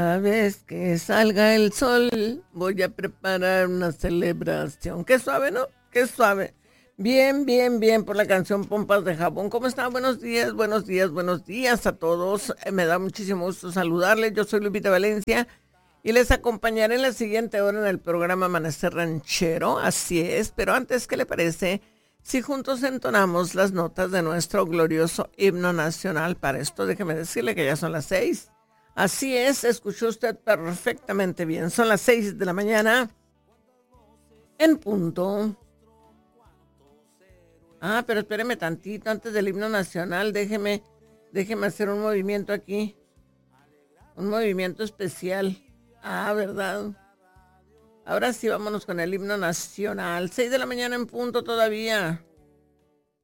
Cada vez que salga el sol, voy a preparar una celebración. Qué suave, ¿no? Qué suave. Bien, bien, bien por la canción Pompas de Jabón. ¿Cómo están? Buenos días, buenos días, buenos días a todos. Me da muchísimo gusto saludarles. Yo soy Lupita Valencia y les acompañaré en la siguiente hora en el programa Amanecer Ranchero. Así es, pero antes, ¿qué le parece si juntos entonamos las notas de nuestro glorioso himno nacional? Para esto, déjeme decirle que ya son las 6. Así es, escuchó usted perfectamente bien. Son las 6 de la mañana en punto. Pero espéreme tantito, antes del himno nacional, déjeme hacer un movimiento aquí. Un movimiento especial. ¿Verdad? Ahora sí, vámonos con el himno nacional. 6 de la mañana en punto todavía.